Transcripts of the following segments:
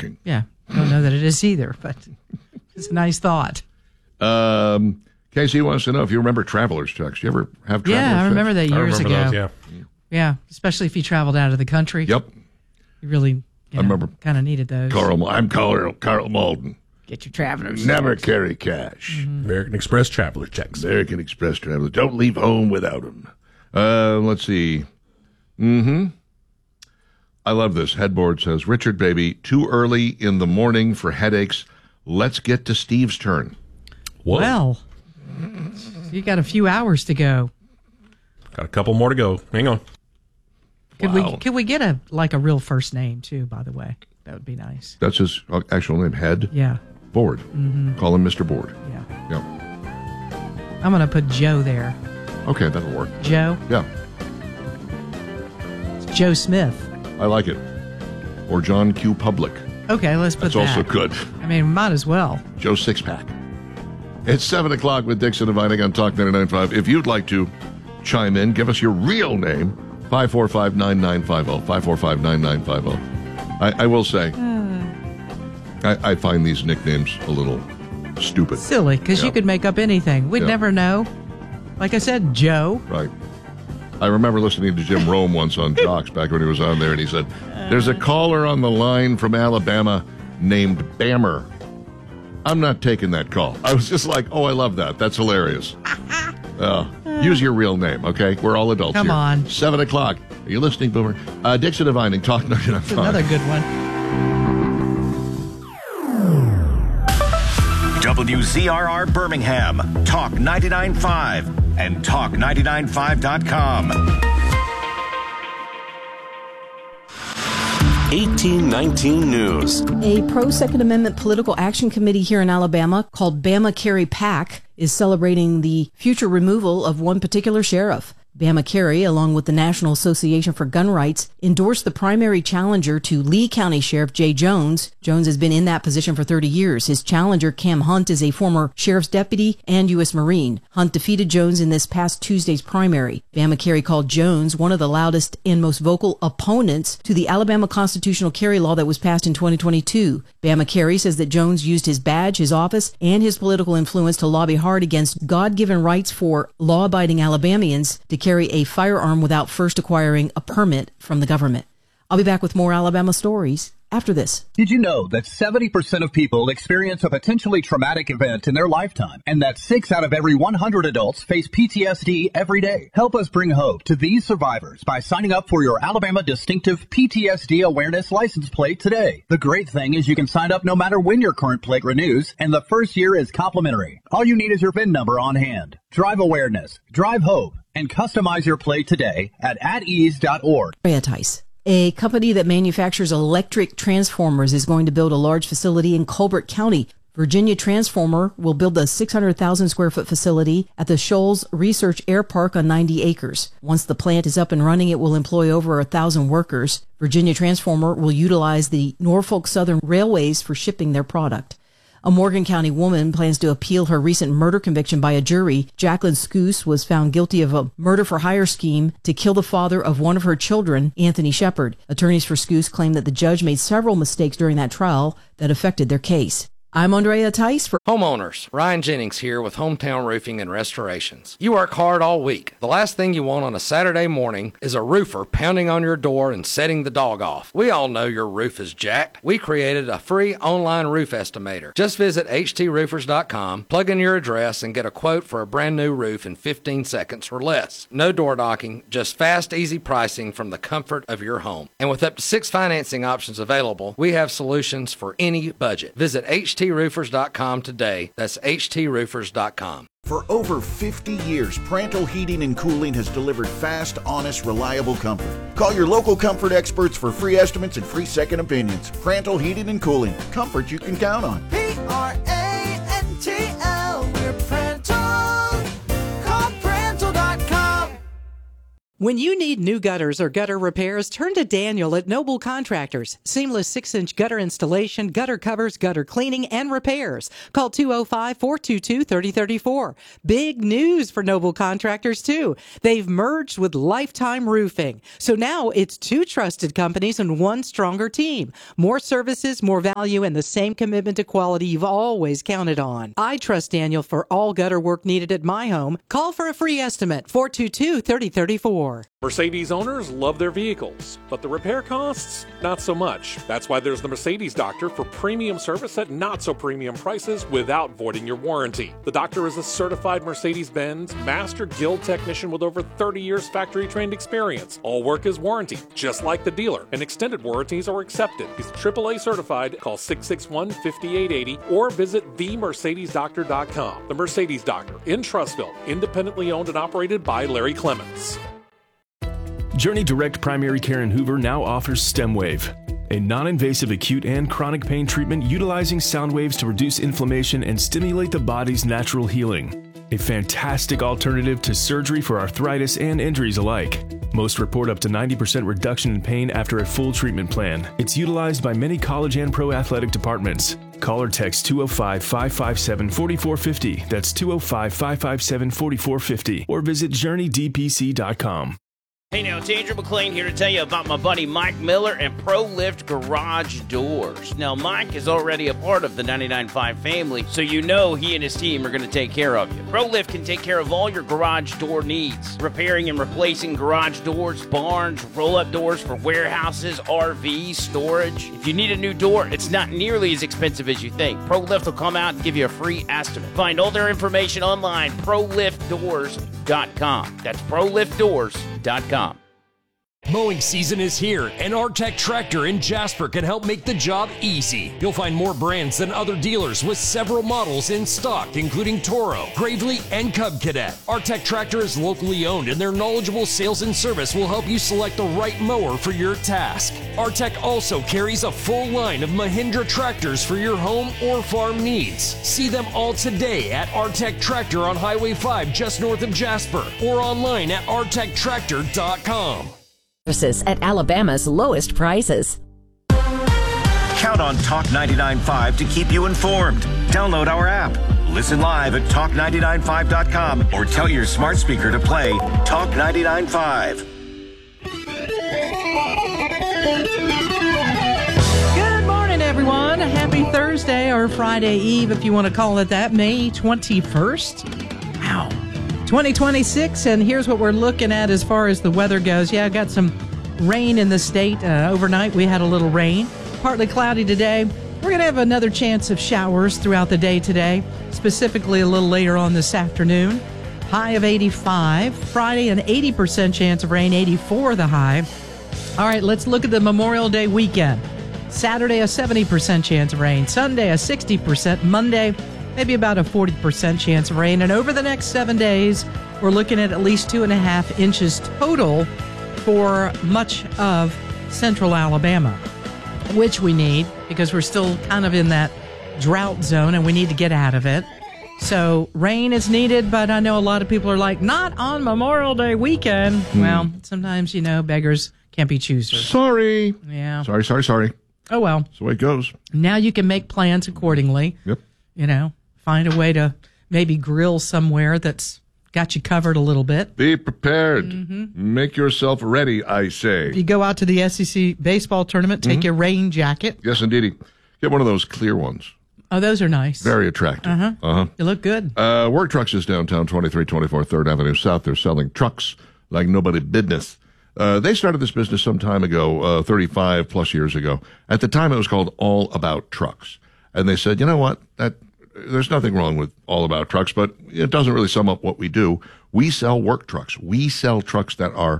joking. Yeah, I don't know that it is either, but it's a nice thought. Casey wants to know if you remember traveler's checks. You ever have traveler's checks? Yeah, I remember that years ago. Those, yeah. Yeah, especially if you traveled out of the country. Yep. You really I remember kind of needed those. I'm Carl Malden. Get your travelers. Never carry cash. Mm-hmm. American Express traveler checks. American Express travelers. Don't leave home without them. Let's see. I love this. Headboard says, Richard, baby, too early in the morning for headaches. Let's get to Steve's turn. Whoa. Well, you got a few hours to go. Got a couple more to go. Hang on. Could we get a real first name too, by the way? That would be nice. That's his actual name, Head? Yeah. Board. Call him Mr. Board. Yeah. Yep. I'm going to put Joe there. Okay, that'll work. Joe? Yeah. It's Joe Smith. I like it. Or John Q. Public. Okay, let's put That's that. also good. I mean, might as well. Joe Sixpack. It's 7 o'clock with Dixon and Vining on Talk 99.5. If you'd like to chime in, give us your real name, 545-9950. 545-9950. I will say, I find these nicknames a little stupid. Silly, because you could make up anything. We'd never know. Like I said, Joe. Right. I remember listening to Jim Rome once on Jocks back when he was on there, and he said, there's a caller on the line from Alabama named Bammer. I'm not taking that call. I was just like, oh, I love that. That's hilarious. Use your real name, okay? We're all adults Come here. on. 7 o'clock. Are you listening, Boomer? Dixon and Vining, Talk 99.5. That's another good one. WZRR Birmingham, Talk 99.5, and Talk995.com. 1819 News. A pro-Second Amendment political action committee here in Alabama called Bama Carey PAC is celebrating the future removal of one particular sheriff. Bama Carey, along with the National Association for Gun Rights, endorsed the primary challenger to Lee County Sheriff Jay Jones. Jones has been in that position for 30 years. His challenger, Cam Hunt, is a former sheriff's deputy and U.S. Marine. Hunt defeated Jones in this past Tuesday's primary. Bama Carey called Jones one of the loudest and most vocal opponents to the Alabama constitutional carry law that was passed in 2022. Bama Carey says that Jones used his badge, his office, and his political influence to lobby hard against God-given rights for law-abiding Alabamians to carry a firearm without first acquiring a permit from the government. I'll be back with more Alabama stories after this. Did you know that 70% of people experience a potentially traumatic event in their lifetime, and that 6 out of every 100 adults face PTSD every day? Help us bring hope to these survivors by signing up for your Alabama Distinctive PTSD Awareness License Plate today. The great thing is you can sign up no matter when your current plate renews, and the first year is complimentary. All you need is your VIN number on hand. Drive awareness, drive hope, and customize your plate today at atease.org. Tice. A company that manufactures electric transformers is going to build a large facility in Colbert County. Virginia Transformer will build a 600,000 square foot facility at the Shoals Research Air Park on 90 acres. Once the plant is up and running, it will employ over 1,000 workers. Virginia Transformer will utilize the Norfolk Southern Railways for shipping their product. A Morgan County woman plans to appeal her recent murder conviction by a jury. Jacqueline Scoos was found guilty of a murder-for-hire scheme to kill the father of one of her children, Anthony Shepard. Attorneys for Scoos claim that the judge made several mistakes during that trial that affected their case. I'm Andrea Tice for Homeowners. Ryan Jennings here with Hometown Roofing and Restorations. You work hard all week. The last thing you want on a Saturday morning is a roofer pounding on your door and setting the dog off. We all know your roof is jacked. We created a free online roof estimator. Just visit htsroofers.com, plug in your address, and get a quote for a brand new roof in 15 seconds or less. No door knocking, just fast, easy pricing from the comfort of your home. And with up to 6 financing options available, we have solutions for any budget. Visit htsroofers.com today. That's htsroofers.com. For over 50 years, Pranto Heating and Cooling has delivered fast, honest, reliable comfort. Call your local comfort experts for free estimates and free second opinions. Pranto Heating and Cooling. Comfort you can count on. PRANTL. We're Pranto. When you need new gutters or gutter repairs, turn to Daniel at Noble Contractors. Seamless 6-inch gutter installation, gutter covers, gutter cleaning, and repairs. Call 205-422-3034. Big news for Noble Contractors, too. They've merged with Lifetime Roofing. So now it's 2 trusted companies and 1 stronger team. More services, more value, and the same commitment to quality you've always counted on. I trust Daniel for all gutter work needed at my home. Call for a free estimate, 422-3034. Mercedes owners love their vehicles, but the repair costs, not so much. That's why there's the Mercedes Doctor for premium service at not so premium prices without voiding your warranty. The Doctor is a certified Mercedes-Benz Master Guild technician with over 30 years factory trained experience. All work is warranty, just like the dealer, and extended warranties are accepted. He's AAA certified. Call 661-5880 or visit themercedesdoctor.com. The Mercedes Doctor in Trussville, independently owned and operated by Larry Clements. Journey Direct Primary Care in Hoover now offers StemWave, a non-invasive acute and chronic pain treatment utilizing sound waves to reduce inflammation and stimulate the body's natural healing. A fantastic alternative to surgery for arthritis and injuries alike. Most report up to 90% reduction in pain after a full treatment plan. It's utilized by many college and pro athletic departments. Call or text 205-557-4450. That's 205-557-4450. Or visit JourneyDPC.com. Hey now, it's Andrew McLean here to tell you about my buddy Mike Miller and ProLift Garage Doors. Now, Mike is already a part of the 99.5 family, so you know he and his team are going to take care of you. ProLift can take care of all your garage door needs, repairing and replacing garage doors, barns, roll-up doors for warehouses, RVs, storage. If you need a new door, it's not nearly as expensive as you think. ProLift will come out and give you a free estimate. Find all their information online, ProLiftDoors.com. That's ProLiftDoors.com. Mowing season is here, and Artec Tractor in Jasper can help make the job easy. You'll find more brands than other dealers with several models in stock, including Toro, Gravely, and Cub Cadet. Artec Tractor is locally owned, and their knowledgeable sales and service will help you select the right mower for your task. Artec also carries a full line of Mahindra tractors for your home or farm needs. See them all today at Artec Tractor on Highway 5 just north of Jasper, or online at artectractor.com. At Alabama's lowest prices. Count on Talk 99.5 to keep you informed. Download our app. Listen live at talk995.com or tell your smart speaker to play Talk 99.5. Good morning, everyone. Happy Thursday or Friday Eve, if you want to call it that. May 21st. Wow. 2026, and here's what we're looking at as far as the weather goes. Yeah, I got some rain in the state. Overnight, we had a little rain. Partly cloudy today. We're going to have another chance of showers throughout the day today, specifically a little later on this afternoon. High of 85. Friday, an 80% chance of rain, 84 the high. All right, let's look at the Memorial Day weekend. Saturday, a 70% chance of rain. Sunday, a 60%. Monday, maybe about a 40% chance of rain. And over the next 7 days, we're looking at least 2.5 inches total for much of central Alabama, which we need because we're still kind of in that drought zone and we need to get out of it. So rain is needed, but I know a lot of people are like, not on Memorial Day weekend. Well, sometimes, beggars can't be choosers. Sorry. Yeah. Sorry. Oh, well. That's the way it goes. Now you can make plans accordingly. Yep. Find a way to maybe grill somewhere that's got you covered a little bit. Be prepared. Make yourself ready, I say. You go out to the SEC baseball tournament, take your rain jacket. Yes, indeedy. Get one of those clear ones. Oh, those are nice. Very attractive. You look good. Work Trucks is downtown, 2324 3rd Avenue South. They're selling trucks like nobody business. They started this business some time ago, 35 plus years ago. At the time, it was called All About Trucks. And they said, you know what? There's nothing wrong with All About Trucks, but it doesn't really sum up what we do. We sell work trucks. We sell trucks that are,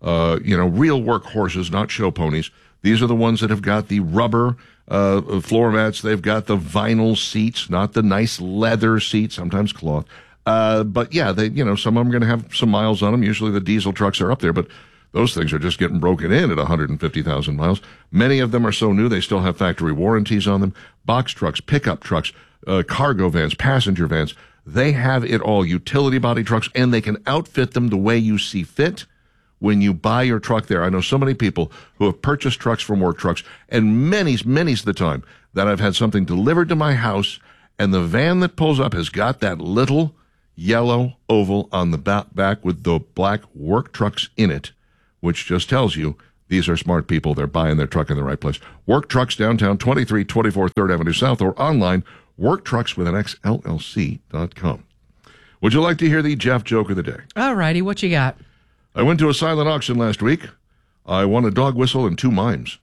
real work horses, not show ponies. These are the ones that have got the rubber floor mats. They've got the vinyl seats, not the nice leather seats, sometimes cloth. But yeah, some of them are going to have some miles on them. Usually the diesel trucks are up there, but those things are just getting broken in at 150,000 miles. Many of them are so new, they still have factory warranties on them. Box trucks, pickup trucks, cargo vans, passenger vans. They have it all. Utility body trucks, and they can outfit them the way you see fit when you buy your truck there. I know so many people who have purchased trucks from Work Trucks, and many's the time that I've had something delivered to my house, and the van that pulls up has got that little yellow oval on the back with the black Work Trucks in it, which just tells you these are smart people. They're buying their truck in the right place. Work Trucks downtown, 2324 3rd Avenue South, or online, worktruckswithannxllc.com. Would you like to hear the Jeff joke of the day? All righty, what you got? I went to a silent auction last week. I won a dog whistle and 2 mimes.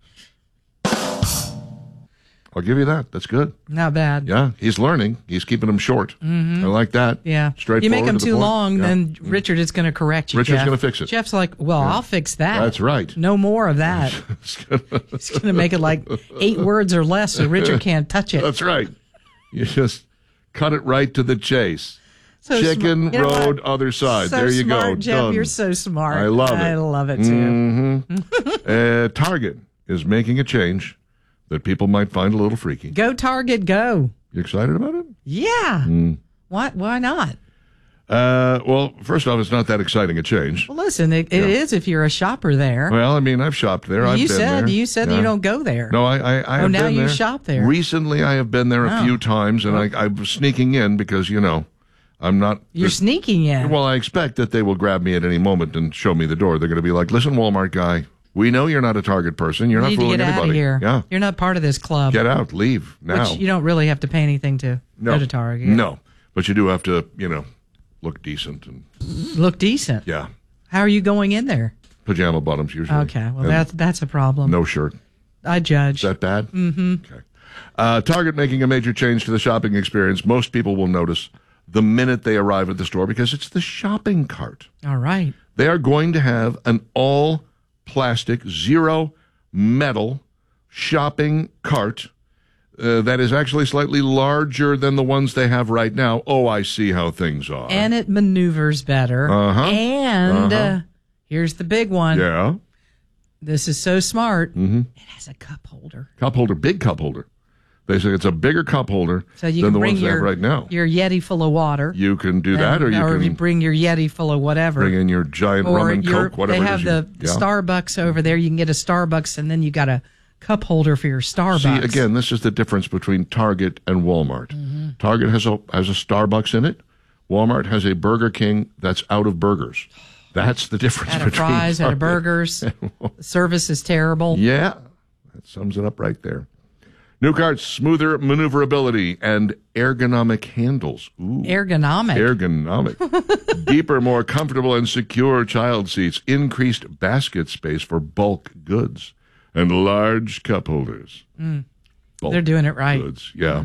I'll give you that. That's good. Not bad. Yeah, he's learning. He's keeping them short. I like that. Yeah. Straightforward. You make them to the too point. long, Yeah. then Richard is going to correct you, Richard's Jeff. going to fix it. Jeff's like, well, I'll fix that. That's right. No more of that. He's going to make it like 8 words or less so Richard can't touch it. That's right. You just cut it right to the chase. So Chicken smart. You know Road, what? other side. So there you smart, go. Jeff, Done. you're so smart. I love it. I love it, too. Target is making a change that people might find a little freaky. Go Target, go. You excited about it? Yeah. Why not? Well, first off, it's not that exciting a change. Well, listen, it is if you're a shopper there. Well, I mean, I've shopped there. I've been there. You said Yeah. you don't go there. No, I have now been you there. shop there. Recently, I have been there a few times, and I was sneaking in because, I'm not... You're sneaking in. Well, I expect that they will grab me at any moment and show me the door. They're going to be like, listen, Walmart guy, we know you're not a Target person. You're You not need to fooling get anybody. out of here. Yeah. You're not part of this club. Get out. Leave now. Which you don't really have to pay anything to go to Target. No. But you do have to, look decent. And Look decent. yeah. How are you going in there? Pajama bottoms usually. Okay. Well, And that's a problem. no shirt. I judge. Is that bad? Mm-hmm. Okay. Target making a major change to the shopping experience. Most people will notice the minute they arrive at the store because it's the shopping cart. All right. They are going to have an all plastic, zero metal shopping cart that is actually slightly larger than the ones they have right now. Oh, I see how things are. And it maneuvers better. Uh-huh. And here's the big one. Yeah. This is so smart. Mm-hmm. It has a cup holder. Cup holder, big cup holder. They say it's a bigger cup holder So you than can the bring ones they have right now. your Yeti full of water. You can do that, or you you can bring your Yeti full of whatever. bring in your giant rum and Coke, whatever They it have is. the Starbucks over there. You can get a Starbucks, and then you got a cup holder for your Starbucks. See, again, this is the difference between Target and Walmart. Mm-hmm. Target has a Starbucks in it. Walmart has a Burger King that's out of burgers. That's the difference Out of between fries, out of Target burgers. The service is terrible. Yeah, that sums it up right there. New carts, smoother maneuverability, and ergonomic handles. Ooh. Ergonomic. Ergonomic. Deeper, more comfortable, and secure child seats. Increased basket space for bulk goods. And large cup holders. Bulk They're doing it right. goods. Yeah.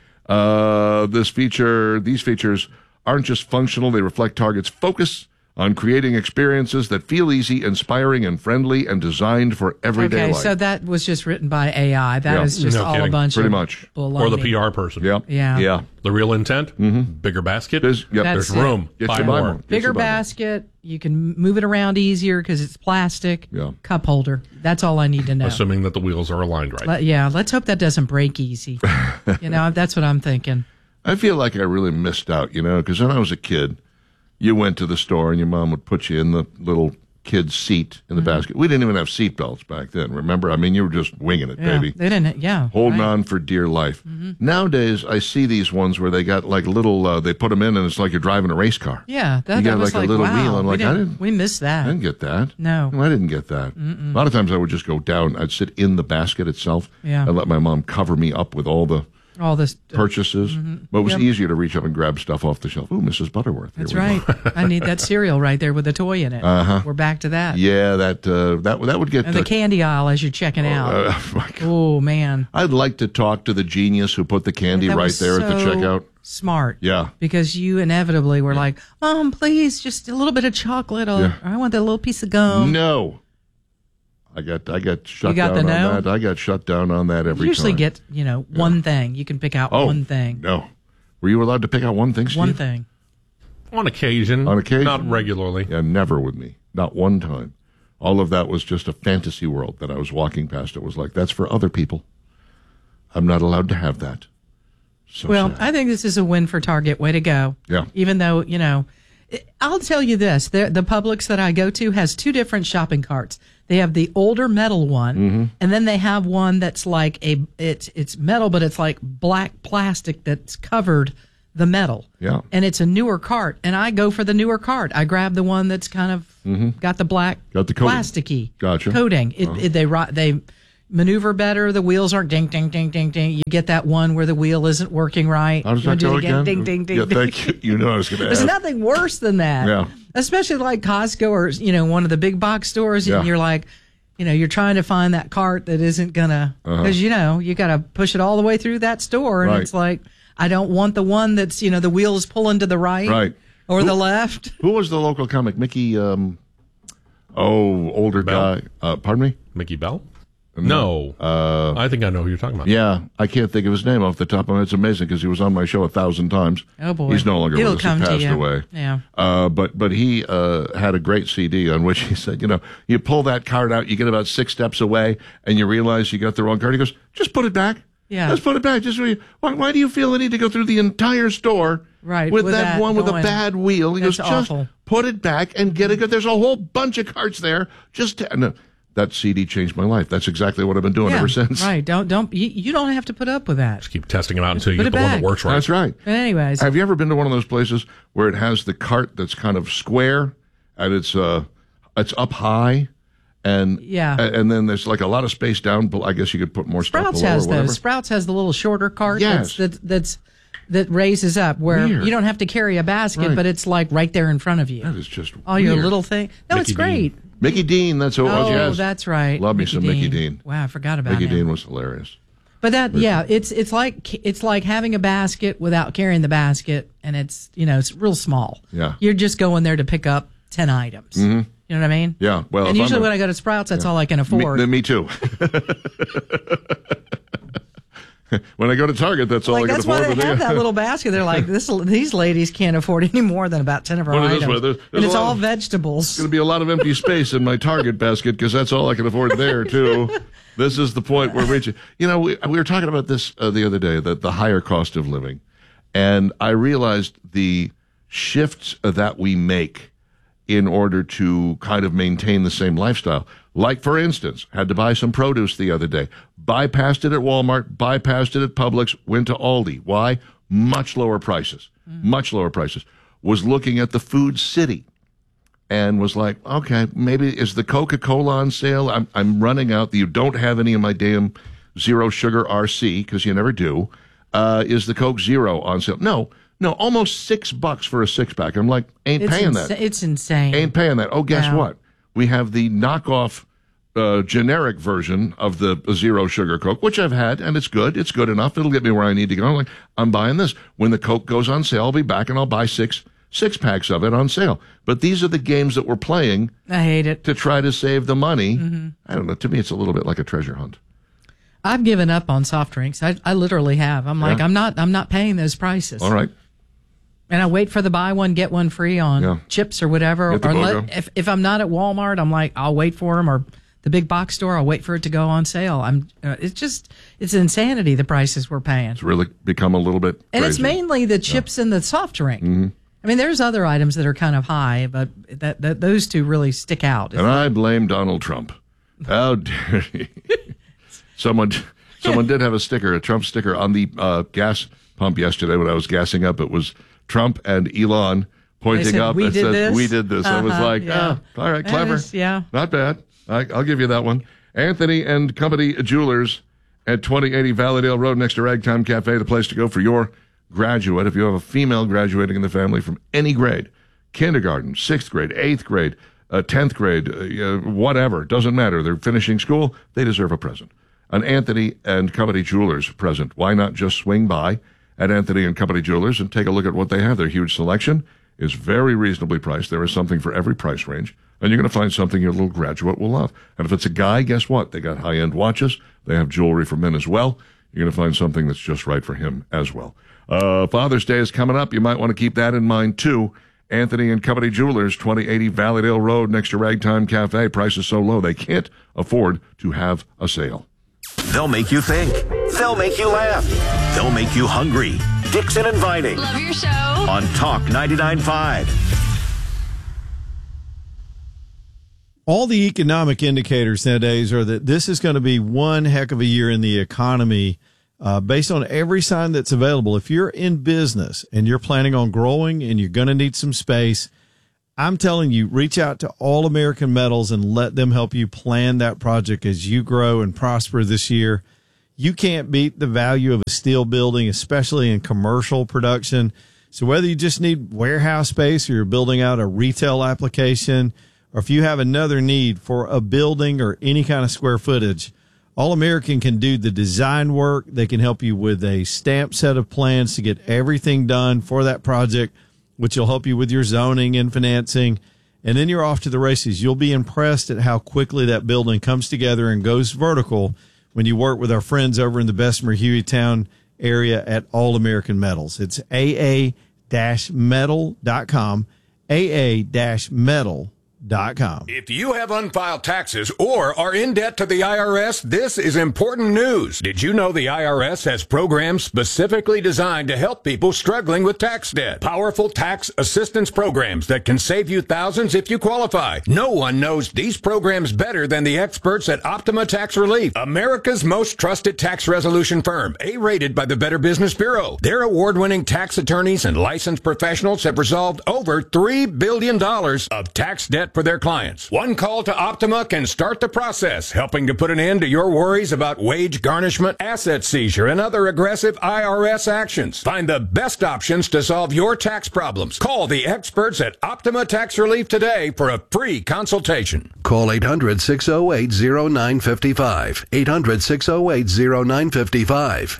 Mm-hmm. These features aren't just functional, they reflect Target's focus on creating experiences that feel easy, inspiring, and friendly, and designed for everyday Okay, life. so that was just written by AI. That is just No all kidding. a bunch Pretty of much. baloney. Or the PR person. Yep. Yeah. Yeah. The real intent? Bigger basket? Yep. There's That's it. room. Get Buy you buy more. more. Get Bigger you buy more. basket. You can move it around easier because it's plastic. Yeah. Cup holder. That's all I need to know. Assuming that the wheels are aligned right. Let's hope that doesn't break easy. That's what I'm thinking. I feel like I really missed out, because when I was a kid, you went to the store and your mom would put you in the little kid's seat in the basket. We didn't even have seat belts back then, remember? I mean, you were just winging it, Yeah, baby. they didn't. Yeah, Holding right. on for dear life. Nowadays, I see these ones where they got like little, they put them in and it's like you're driving a race car. Yeah, You that got was like a little wow, wheel. I'm we like, didn't- we missed I that. didn't get that. No. I didn't get that. A lot of times I would just go down. I'd sit in the basket itself. Yeah. I'd let my mom cover me up with all the All this. purchases. But it was Yep. easier to reach up and grab stuff off the shelf. Ooh, Mrs. Butterworth. Here That's we right. I need that cereal right there with the toy in it. Uh-huh. We're back to that. Yeah, that would get. And the candy aisle as you're checking out. Oh man, I'd like to talk to the genius who put the candy That right was there at the so checkout. Smart. Yeah. Because you inevitably were like, Mom, please, just a little bit of chocolate. Or Yeah. I want that little piece of gum. No. I got shut You got down the on no? that. I got shut down on that every You usually time. get, one thing. You can pick out one thing. No. Were you allowed to pick out one thing, Steve? One thing. On occasion. On occasion? Not regularly. Yeah, never with me. Not one time. All of that was just a fantasy world that I was walking past. It was like, that's for other people. I'm not allowed to have that. So Well, sad. I think this is a win for Target. Way to go. Yeah. Even though, I'll tell you this. The Publix that I go to has two different shopping carts. They have the older metal one, and then they have one that's like it's metal, but it's like black plastic that's covered the metal. Yeah. And it's a newer cart, and I go for the newer cart. I grab the one that's kind of got the black plasticky coating. They maneuver better. The wheels aren't ding, ding, ding, ding, ding. You get that one where the wheel isn't working right. How does that go again? Ding, ding, ding, yeah, ding. thank you. You know I was going to ask. There's nothing worse than that. Yeah. Especially like Costco or, one of the big box stores, and you're like, you're trying to find that cart that isn't going to, because, you got to push it all the way through that store. And it's like, I don't want the one that's, the wheel is pulling to the right. Or the left. Who was the local comic? Mickey, older Bell? guy. Pardon me? Mickey Bell? No. I think I know who you're talking about. Yeah, I can't think of his name off the top of my head. It's amazing because he was on my show 1,000 times. Oh, boy. He's no longer with us. He passed away. Yeah. But he had a great CD on which he said, you pull that card out, you get about 6 steps away, and you realize you got the wrong card. He goes, just put it back. Yeah. Just put it back. Why do you feel the need to go through the entire store with that one with a bad wheel? He goes, just put it back and get it good. There's a whole bunch of carts there. That CD changed my life. That's exactly what I've been doing ever since. Right. You don't have to put up with that. Just keep testing them out until you get the one that works right. That's right. But anyways. Have you ever been to one of those places where it has the cart that's kind of square and it's up high? And then there's like a lot of space down, but I guess you could put more Sprouts stuff below has or whatever. those. Sprouts has the little shorter cart Yes. that raises up where Weird. you don't have to carry a basket, but it's like right there in front of you. That is just all weird. your little thing. No, it's great. Mickey Dean, that's who it was. Yes. That's right. Love me some Mickey Dean. Wow, I forgot about Mickey him. Dean was hilarious. But it's like having a basket without carrying the basket, and it's real small. Yeah. You're just going there to pick up 10 items. Mm-hmm. You know what I mean? Yeah. Well, and usually when I go to Sprouts, that's all I can afford. Me too. When I go to Target, that's all I can that's afford. That's why they have that little basket. They're like, these ladies can't afford any more than about 10 of our items. And it's all vegetables. There's going to be a lot of empty space in my Target basket because that's all I can afford there, too. This is the point we're reaching. We were talking about this the other day, the higher cost of living. And I realized the shifts that we make in order to kind of maintain the same lifestyle. Like, for instance, had to buy some produce the other day. Bypassed it at Walmart, bypassed it at Publix, went to Aldi. Why? Much lower prices. Much lower prices. Was looking at the Food City and was like, okay, maybe is the Coca-Cola on sale? I'm running out. You don't have any of my damn zero sugar RC because you never do. Is the Coke Zero on sale? No, almost $6 for a 6-pack. I'm like, ain't paying that. It's insane. Ain't paying that. Oh, guess what? We have the knockoff generic version of the zero sugar Coke, which I've had, and it's good. It's good enough. It'll get me where I need to go. I'm like, I'm buying this. When the Coke goes on sale, I'll be back and I'll buy six packs of it on sale. But these are the games that we're playing. I hate it. To try to save the money. Mm-hmm. I don't know. To me, it's a little bit like a treasure hunt. I've given up on soft drinks. I literally have. I'm like, I'm not paying those prices. All right. And I wait for the buy one, get one free on chips or whatever. Or if I'm not at Walmart, I'm like, I'll wait for them, or the big box store, I'll wait for it to go on sale. It's insanity, the prices we're paying. It's really become a little bit crazy. And it's mainly the chips and the soft drink. Mm-hmm. I mean, there's other items that are kind of high, but that those two really stick out. And I blame Donald Trump. How dare he? Someone did have a Trump sticker on the gas pump yesterday when I was gassing up. It was Trump and Elon pointing up and says, "We did this." I was like, all right, clever. Not bad. I'll give you that one. Anthony and Company Jewelers at 2080 Valleydale Road next to Ragtime Cafe, the place to go for your graduate. If you have a female graduating in the family from any grade, kindergarten, 6th grade, 8th grade, 10th grade, whatever, doesn't matter. They're finishing school. They deserve a present. An Anthony and Company Jewelers present. Why not just swing by at Anthony and Company Jewelers and take a look at what they have? Their huge selection is very reasonably priced. There is something for every price range, and you're going to find something your little graduate will love. And if it's a guy, guess what? They got high-end watches. They have jewelry for men as well. You're going to find something that's just right for him as well. Father's Day is coming up. You might want to keep that in mind, too. Anthony and Company Jewelers, 2080 Valleydale Road next to Ragtime Cafe. Price is so low they can't afford to have a sale. They'll make you think. They'll make you laugh. They'll make you hungry. Dixon and Vining. Love your show. On Talk 99.5. all the economic indicators nowadays are that this is going to be one heck of a year in the economy, based on every sign that's available. If you're in business and you're planning on growing and you're going to need some space, I'm telling you, reach out to All American Metals and let them help you plan that project as you grow and prosper this year. You can't beat the value of a steel building, especially in commercial production. So whether you just need warehouse space or you're building out a retail application, or if you have another need for a building or any kind of square footage, All American can do the design work. They can help you with a stamped set of plans to get everything done for that project, which will help you with your zoning and financing. And then you're off to the races. You'll be impressed at how quickly that building comes together and goes vertical when you work with our friends over in the Bessemer Hueytown area at All American Metals. It's aa-metal.com, aa-metal.com. If you have unfiled taxes or are in debt to the IRS, this is important news. Did you know the IRS has programs specifically designed to help people struggling with tax debt? Powerful tax assistance programs that can save you thousands if you qualify. No one knows these programs better than the experts at Optima Tax Relief, America's most trusted tax resolution firm, A-rated by the Better Business Bureau. Their award-winning tax attorneys and licensed professionals have resolved over $3 billion of tax debt for their clients. One call to Optima can start the process, helping to put an end to your worries about wage garnishment, asset seizure, and other aggressive IRS actions. Find the best options to solve your tax problems. Call the experts at Optima Tax Relief today for a free consultation. Call 800-608-0955. 800-608-0955.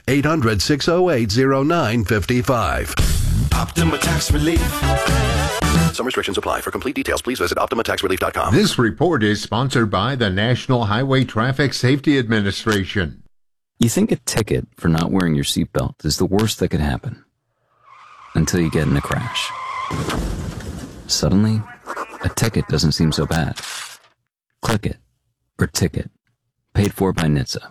800-608-0955. Optima Tax Relief. Some restrictions apply. For complete details, please visit OptimaTaxRelief.com. This report is sponsored by the National Highway Traffic Safety Administration. You think a ticket for not wearing your seatbelt is the worst that could happen until you get in a crash. Suddenly, a ticket doesn't seem so bad. Click it, or ticket. Paid for by NHTSA.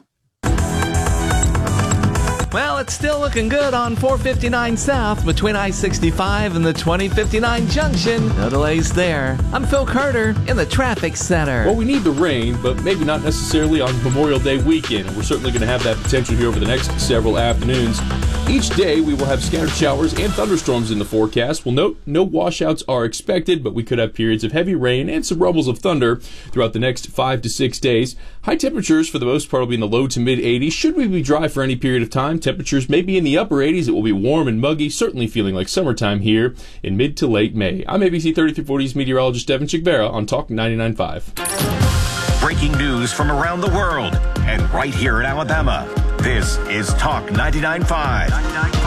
Well, it's still looking good on 459 South between I-65 and the 2059 junction. No delays there. I'm Phil Carter in the traffic center. Well, we need the rain, but maybe not necessarily on Memorial Day weekend. And we're certainly going to have that potential here over the next several afternoons. Each day, we will have scattered showers and thunderstorms in the forecast. We'll note no washouts are expected, but we could have periods of heavy rain and some rumbles of thunder throughout the next 5 to 6 days. High temperatures, for the most part, will be in the low to mid-80s. Should we be dry for any period of time, temperatures may be in the upper 80s. It will be warm and muggy, certainly feeling like summertime here in mid to late May. I'm ABC 3340's meteorologist Devin Chikvera on Talk 99.5. Breaking news from around the world and right here in Alabama. This is Talk 99.5.